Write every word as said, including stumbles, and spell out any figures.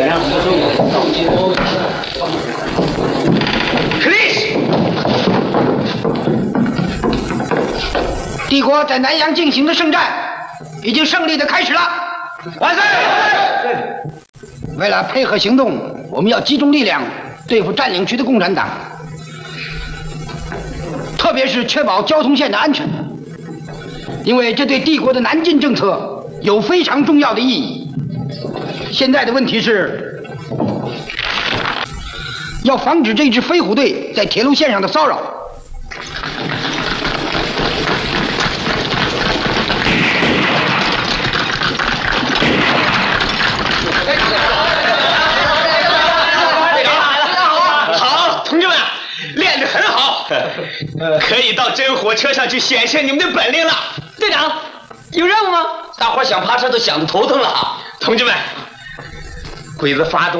克里斯， 帝国在南阳进行的圣战已经胜利的开始了。 万岁！ 为了配合行动，我们要集中力量对付占领区的共产党，特别是确保交通线的安全，因为这对帝国的南进政策有非常重要的意义。现在的问题是，要防止这支飞虎队在铁路线上的骚扰。 好，同志们，练得很好，可以到真火车上去显现你们的本领了。队长，有任务吗？大伙想爬车都想得头疼了。同志们，鬼子发动